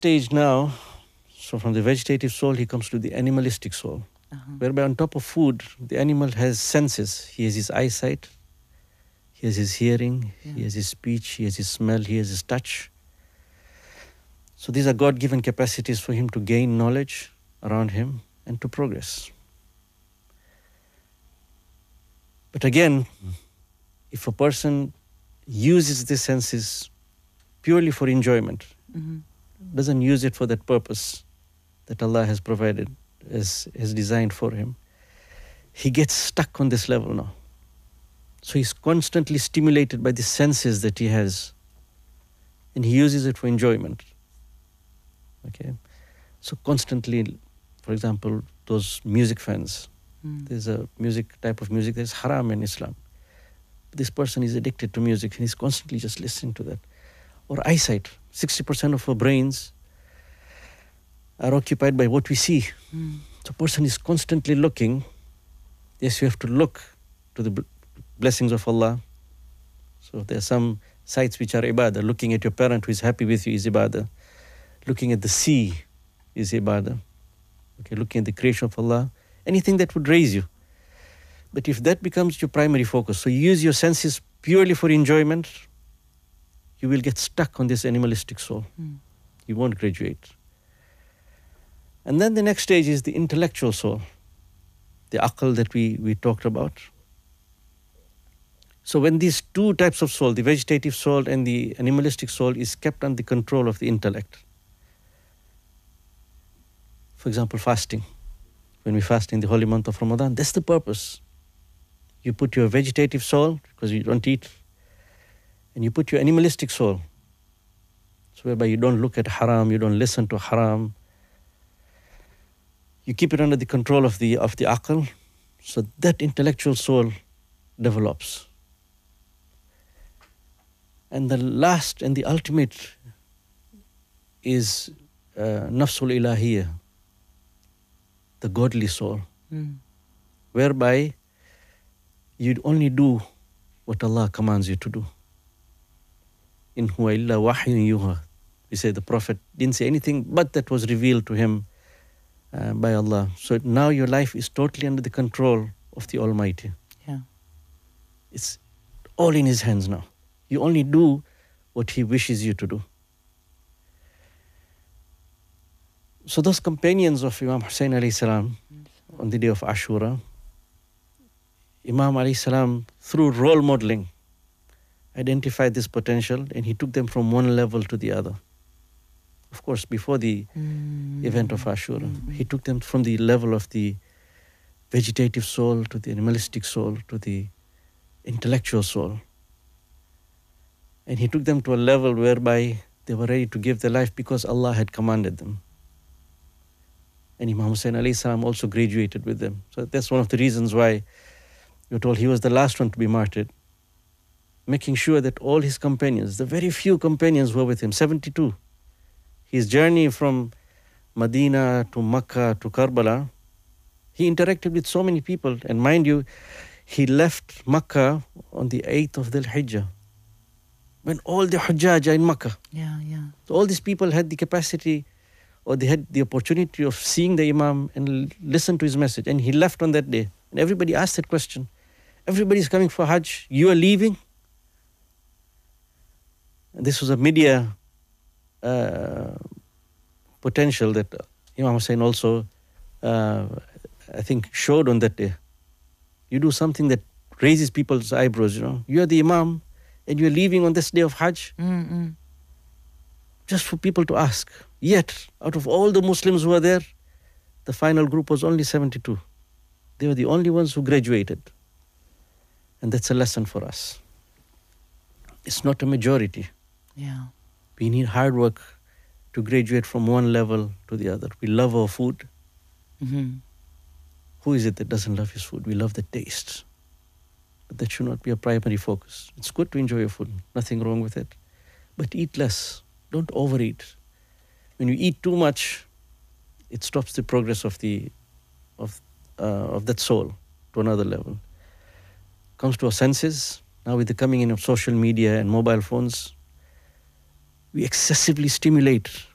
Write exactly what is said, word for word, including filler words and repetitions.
stage now, so from the vegetative soul, he comes to the animalistic soul, Uh-huh. whereby on top of food, the animal has senses. He has his eyesight, he has his hearing, Yeah. he has his speech, he has his smell, he has his touch. So these are God-given capacities for him to gain knowledge around him and to progress. But again, if a person uses the senses purely for enjoyment, Mm-hmm. doesn't use it for that purpose that Allah has provided, has, has designed for him, he gets stuck on this level now. So he's constantly stimulated by the senses that he has, and he uses it for enjoyment. Okay, so constantly, for example, those music fans, Mm. there's a music type of music that's haram in Islam. This person is addicted to music and he's constantly just listening to that. Or eyesight, sixty percent of our brains are occupied by what we see. Mm. So person is constantly looking. Yes, you have to look to the b- blessings of Allah. So there are some sites which are ibadah. Looking at your parent who is happy with you is ibadah. Looking at the sea is ibadah. Okay, looking at the creation of Allah, anything that would raise you. But if that becomes your primary focus, so you use your senses purely for enjoyment, you will get stuck on this animalistic soul. Mm. You won't graduate. And then the next stage is the intellectual soul, the aql that we, we talked about. So when these two types of soul, the vegetative soul and the animalistic soul, is kept under the control of the intellect. For example, fasting. When we fast in the holy month of Ramadan, that's the purpose. You put your vegetative soul, because you don't eat, and you put your animalistic soul, so whereby you don't look at haram, you don't listen to haram. You keep it under the control of the of the aql, so that intellectual soul develops. And the last and the ultimate is uh, nafsul ilahiyya, the godly soul, Mm. whereby you'd only do what Allah commands you to do. In huwa illa wahyun yuha. We say the Prophet didn't say anything but that was revealed to him uh, by Allah. So now your life is totally under the control of the Almighty. Yeah. It's all in His hands now. You only do what He wishes you to do. So those companions of Imam Hussain alayhi salam on the day of Ashura, Imam alayhi salam, through role modeling, identified this potential and he took them from one level to the other. Of course, before the Mm. event of Ashura, he took them from the level of the vegetative soul to the animalistic soul to the intellectual soul. And he took them to a level whereby they were ready to give their life because Allah had commanded them. And Imam Hussain alayhi salam also graduated with them. So that's one of the reasons why you're told he was the last one to be martyred, making sure that all his companions, the very few companions who were with him, seventy-two, his journey from Medina to Makkah to Karbala, he interacted with so many people. And mind you, he left Makkah on the eighth of Dhul Hijjah, when all the Hujjaj are in Makkah. Yeah, yeah. So all these people had the capacity or they had the opportunity of seeing the Imam and l- listen to his message. And he left on that day. And everybody asked that question. Everybody's coming for Hajj. You are leaving? And this was a media uh, potential that Imam Hussain also, uh, I think, showed on that day. You do something that raises people's eyebrows, you know. You are the Imam and you are leaving on this day of Hajj Mm-mm. just for people to ask. Yet, out of all the Muslims who were there, the final group was only seventy-two. They were the only ones who graduated. And that's a lesson for us. It's not a majority. Yeah. We need hard work to graduate from one level to the other. We love our food. Mm-hmm. Who is it that doesn't love his food? We love the taste. But that should not be a primary focus. It's good to enjoy your food. Nothing wrong with it. But eat less. Don't overeat. When you eat too much, it stops the progress of the of uh, of that soul to another level. Comes to our senses. Now with the coming in of social media and mobile phones, we excessively stimulate